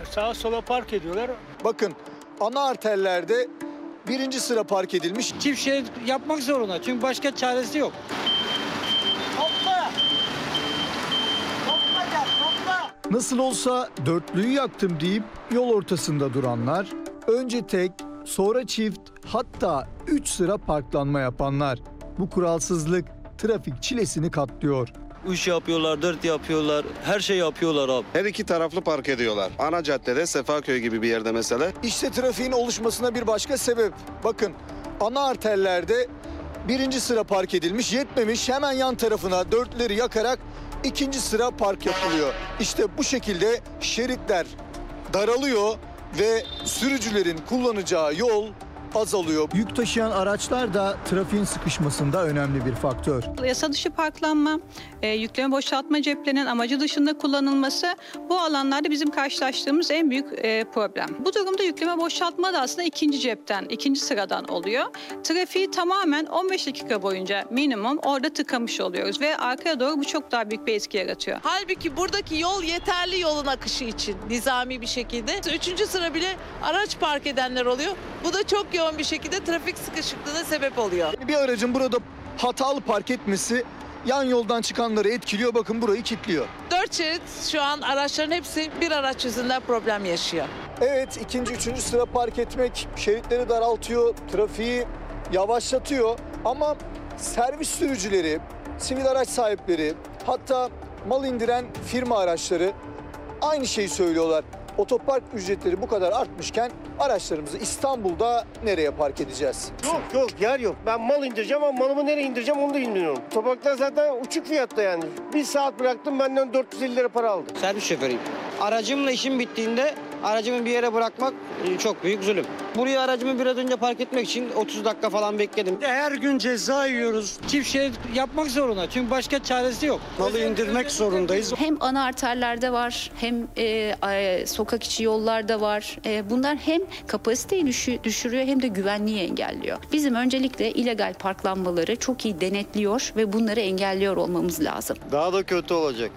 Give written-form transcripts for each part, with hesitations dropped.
Sağa sola park ediyorlar. Bakın ana arterlerde birinci sıra park edilmiş. Çift şerit yapmak zorunda çünkü başka çaresi yok. Topla! Topla! Topla! Nasıl olsa dörtlüyü yaktım deyip yol ortasında duranlar, önce tek, sonra çift, hatta 3 sıra parklanma yapanlar. Bu kuralsızlık trafik çilesini katlıyor. 3 yapıyorlar, 4 yapıyorlar, her şey yapıyorlar abi. Her iki taraflı park ediyorlar. Ana caddede, Sefaköy gibi bir yerde mesela. İşte trafiğin oluşmasına bir başka sebep. Bakın ana arterlerde birinci sıra park edilmiş, yetmemiş, hemen yan tarafına dörtleri yakarak ikinci sıra park yapılıyor. İşte bu şekilde şeritler daralıyor ve sürücülerin kullanacağı yol azalıyor. Yük taşıyan araçlar da trafiğin sıkışmasında önemli bir faktör. Yasa dışı parklanma, yükleme boşaltma ceplerinin amacı dışında kullanılması bu alanlarda bizim karşılaştığımız en büyük problem. Bu durumda yükleme boşaltma da aslında ikinci cepten, ikinci sıradan oluyor. Trafiği tamamen 15 dakika boyunca minimum orada tıkamış oluyoruz ve arkaya doğru bu çok daha büyük bir etki yaratıyor. Halbuki buradaki yol yeterli yolun akışı için nizami bir şekilde. 3. sıra bile araç park edenler oluyor. Bu da çok yoğun bir şekilde trafik sıkışıklığına sebep oluyor. Bir aracın burada hatalı park etmesi yan yoldan çıkanları etkiliyor. Bakın burayı kilitliyor. 4 şerit şu an araçların hepsi bir araç yüzünden problem yaşıyor. Evet, ikinci, üçüncü sıra park etmek şeritleri daraltıyor, trafiği yavaşlatıyor. Ama servis sürücüleri, sivil araç sahipleri, hatta mal indiren firma araçları aynı şeyi söylüyorlar. Otopark ücretleri bu kadar artmışken araçlarımızı İstanbul'da nereye park edeceğiz? Yok yer yok. Ben mal indireceğim ama malımı nereye indireceğim onu da bilmiyorum. Otoparklar zaten uçuk fiyatta yani. Bir saat bıraktım benden 450 lira para aldı. Servis şoförüyüm. Aracımla işim bittiğinde aracımı bir yere bırakmak çok büyük zulüm. Buraya aracımı biraz önce park etmek için 30 dakika falan bekledim. Her gün ceza yiyoruz. Çift şerit yapmak zorunda çünkü başka çaresi yok. Malı indirmek zorundayız. Hem ana arterlerde var hem sokak içi yollarda var. Bunlar hem kapasiteyi düşürüyor hem de güvenliği engelliyor. Bizim öncelikle illegal parklanmaları çok iyi denetliyor ve bunları engelliyor olmamız lazım. Daha da kötü olacak.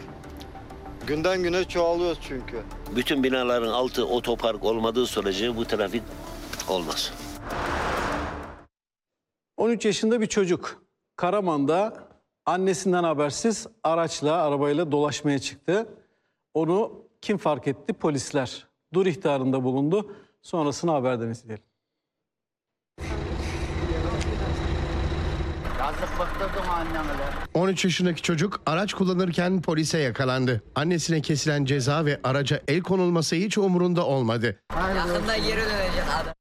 Günden güne çoğalıyoruz çünkü. Bütün binaların altı otopark olmadığı sürece bu trafik olmaz. 13 yaşında bir çocuk Karaman'da annesinden habersiz arabayla dolaşmaya çıktı. Onu kim fark etti? Polisler. Dur ihtarında bulundu. Sonrasını haberden izleyelim. 13 yaşındaki çocuk araç kullanırken polise yakalandı. Annesine kesilen ceza ve araca el konulması hiç umurunda olmadı. Yakında geri döneceğiz.